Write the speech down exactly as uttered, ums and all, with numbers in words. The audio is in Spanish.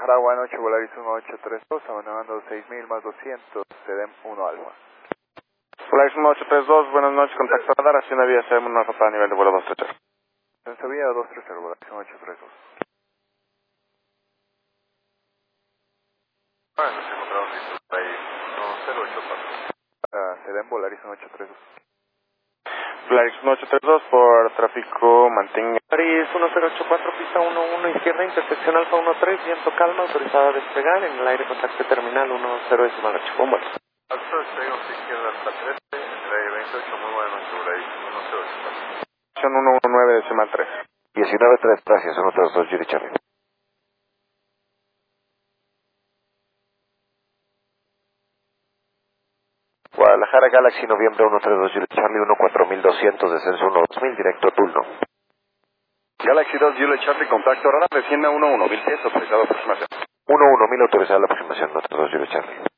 Guadalajara, One ocho, Volaris uno ocho tres dos, abandonando seis mil más doscientos, Sedem uno Alfa. Volaris uno ocho tres dos, buenas noches, contacto radar, hacia una vía Sedem uno Alfa para nivel de vuelo dos tres cero. En Sevilla dos tres cero, Volaris uno ocho tres dos. Ah, nos encontramos listos ahí, uno cero ocho cuatro. Uh, Sedem, Volaris uno ocho tres dos. Volaris uno ocho tres dos, por tráfico, mantenga. Volaris uno cero ocho cuatro, pista uno uno, izquierda, intersección Alfa uno tres, viento calma, autorizada a despegar, en el aire contacto terminal uno cero decimal ocho, con vuelo. Alto, despegamos izquierda hasta trece, entre aire veintiocho, muy buena noche, Volaris uno cero ocho cuatro. uno uno nueve decimal tres. diecinueve tres, gracias, uno tres dos, Judy Charlie. Guadalajara Galaxy, noviembre uno tres dos, Juliet Charlie, uno cuatro mil doscientos, descenso uno dos mil, directo a Tulno. Galaxy dos, Juliet Charlie, contacto radar, descienda uno uno mil pies, autorizado aproximación. uno uno mil, autorizada la aproximación, uno tres dos, Juliet Charlie.